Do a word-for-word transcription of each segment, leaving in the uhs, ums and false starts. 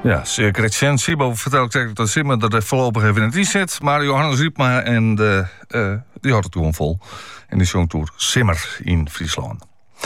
Ja, Gretchen Sibo vertelt tegen dat Simmer dat er voorlopig even in het zit. Maar Johannes Riepma en de, uh, die had het toen vol. En die zong toen Simmer in Friesland.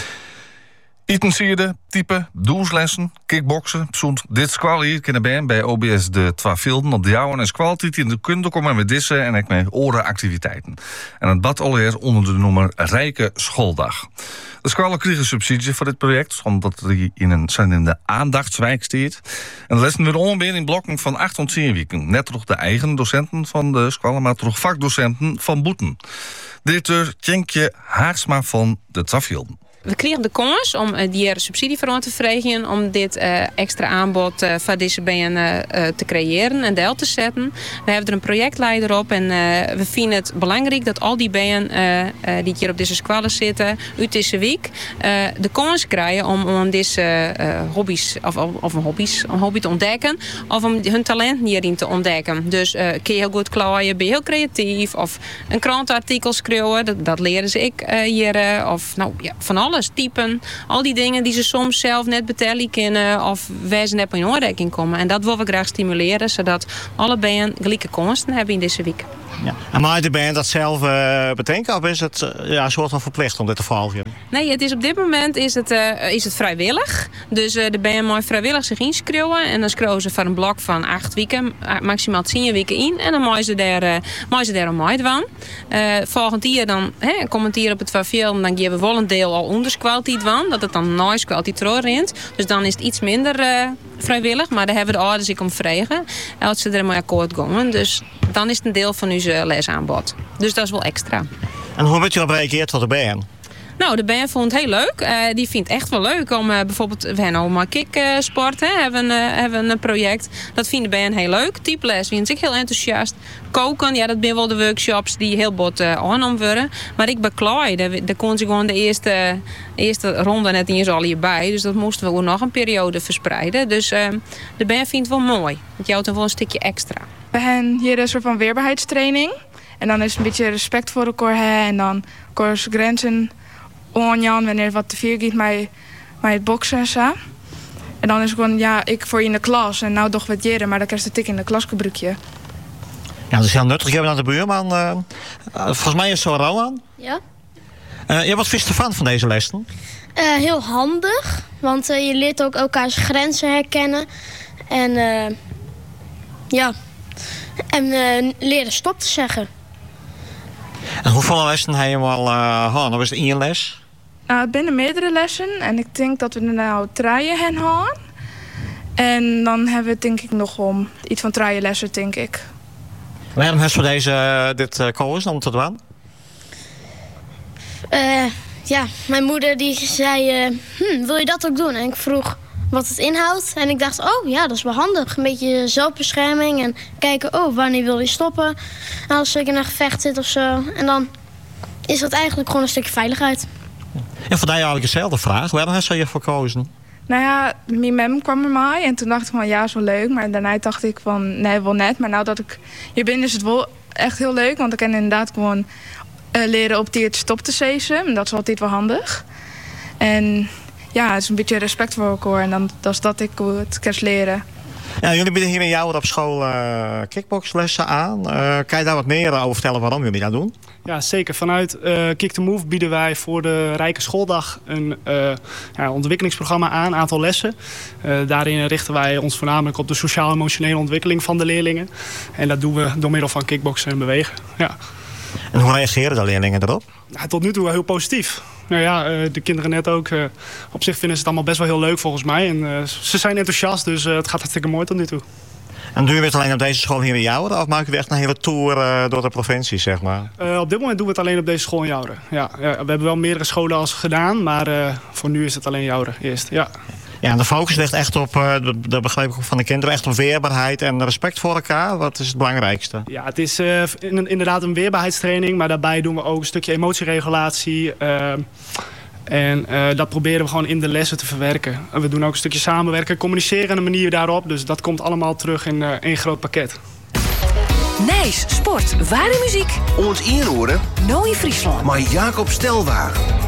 Itensierde, type, doelslessen, kickboksen, zo'n dit squal hier kennen bij bij O B S de Twavilden op de jouwen en squaltiet in de kunde komen met dissen en ik met orenactiviteiten. En het bad alweer onder de noemer Rijke Schooldag. De squallen kregen subsidie voor dit project, omdat die in een, zijn in de aandachtswijk staat. En de lessen weer ongeveer in blokken van acht tot tien weken. Net toch de eigen docenten van de squallen, maar toch vakdocenten van Boeten. Directeur Tjenkje Haagsma van de Twavilden. We kregen de kans om uh, die subsidie voor ons te vragen om dit uh, extra aanbod uh, van deze benen uh, te creëren en deel te zetten. We hebben er een projectleider op en uh, we vinden het belangrijk dat al die benen uh, uh, die hier op deze squallen zitten, uit deze week, uh, de kans krijgen om, om deze uh, hobby's of, of een hobby's, een hobby te ontdekken of om hun talent hierin te ontdekken. Dus uh, kun je heel goed klaaien, ben je heel creatief of een krantenartikel schreeuwen, dat, dat leren ze ik uh, hier uh, of nou ja, van alles. Typen, al die dingen die ze soms zelf net betellen kunnen of wij ze net in aanraking komen. En dat willen we graag stimuleren, zodat alle banden gelijke kansen hebben in deze week. Ja. En mag de band dat zelf uh, bedenken of is het uh, ja, een soort van verplicht om dit te volgen? Nee, het is op dit moment is het, uh, is het vrijwillig. Dus uh, de band mag vrijwillig zich inschrijven en dan schrijven ze voor een blok van acht weken, maximaal tien weken in en dan mogen ze daar, uh, mogen ze daar een maand van. Uh, volgend jaar dan hè, komt hier op het Twavilden, dan geven we wel een deel al onderskwaliteit van, dat het dan nooit kwaliteit rent. Dus dan is het iets minder uh, vrijwillig, maar daar hebben de ouders ik om vragen als ze er maar akkoord komen. Dus dan is het een deel van onze lesaanbod. Dus dat is wel extra. En hoe werd je op gereageerd tot de band? Nou, de band vond het heel leuk. Uh, die vindt het echt wel leuk om uh, bijvoorbeeld... We hebben ook maar kicksport, hè, hebben, uh, hebben een project. Dat vindt de band heel leuk. Typles vindt ik heel enthousiast. Koken, ja, dat zijn wel de workshops die heel bot uh, aangenomen worden. Maar ik ben klaar. Daar, daar kon ze gewoon de eerste, eerste ronde net niet eens al hierbij. Dus dat moesten we ook nog een periode verspreiden. Dus uh, de band vindt het wel mooi. Het jouwt dan wel een stukje extra. We hebben hier een soort van weerbaarheidstraining. En dan is het een beetje respect voor elkaar hebben. En dan elkaar grenzen aangaan wanneer wat te veel gaat met, met het boksen en zo. En dan is het gewoon, ja, ik voor je in de klas. En nou toch wat jaren, maar dan krijg je tik in de klas gebruikje. Ja, dat is heel nuttig. Je hebt aan de buurman. Uh, uh, volgens mij is het zo Rowan. Ja. Uh, ja, wat vind je ervan van deze lessen? Uh, heel handig, want uh, je leert ook elkaars grenzen herkennen. En uh, ja, en uh, leren stop te zeggen. En hoeveel lessen heb je al uh, gehad? Of is het één les? Nou, het binnen meerdere lessen. En ik denk dat we er nou draaien hen gaan. En dan hebben we denk ik nog om iets van draaien lessen, denk ik. Waarom heb je deze, uh, dit uh, koos om te doen? Uh, ja, mijn moeder die zei, uh, hm, wil je dat ook doen? En ik vroeg wat het inhoudt. En ik dacht, oh ja, dat is wel handig. Een beetje zelfbescherming en kijken, oh, wanneer wil je stoppen? En als ik in een gevecht zit of zo. En dan is dat eigenlijk gewoon een stukje veiligheid. En voor mij eigenlijk dezelfde vraag. Waarom heb je hiervoor gekozen? Nou ja, mijn mem kwam er mij en toen dacht ik van ja, is wel leuk. Maar daarna dacht ik van nee, wel net. Maar nou dat ik hier ben is het wel echt heel leuk. Want ik kan inderdaad gewoon uh, leren op die het stop te zezen. En dat is altijd wel handig. En ja, het is een beetje respect voor elkaar. En dan dat is dat ik het kan leren. Ja, jullie bieden hier in Jouwer op school uh, kickboxlessen aan. Uh, kan je daar wat meer over vertellen waarom jullie dat doen? Ja, zeker. Vanuit uh, Kick the Move bieden wij voor de Rijke Schooldag een uh, ja, ontwikkelingsprogramma aan, een aantal lessen. Uh, daarin richten wij ons voornamelijk op de sociaal-emotionele ontwikkeling van de leerlingen. En dat doen we door middel van kickboksen en bewegen. Ja. En hoe reageren de leerlingen erop? Ja, tot nu toe heel positief. Nou ja, de kinderen net ook. Op zich vinden ze het allemaal best wel heel leuk volgens mij. En ze zijn enthousiast, dus het gaat hartstikke mooi tot nu toe. En doe je het alleen op deze school hier in Jouweren? Of maken we echt een hele tour uh, door de provincie, zeg maar? Uh, op dit moment doen we het alleen op deze school in Jouweren. Ja, ja, we hebben wel meerdere scholen al gedaan, maar uh, voor nu is het alleen Jouweren eerst. Ja. Ja, en de focus ligt echt op, uh, de begreep ik van de kinderen, echt op weerbaarheid en respect voor elkaar. Wat is het belangrijkste? Ja, het is uh, inderdaad een weerbaarheidstraining, maar daarbij doen we ook een stukje emotieregulatie. Uh, En uh, dat proberen we gewoon in de lessen te verwerken. En we doen ook een stukje samenwerken, communiceren en een manier daarop. Dus dat komt allemaal terug in uh, één groot pakket. Nijs, sport, ware muziek. Ons inhoren. Nooit Friesland. Maar Jacob Stelwagen.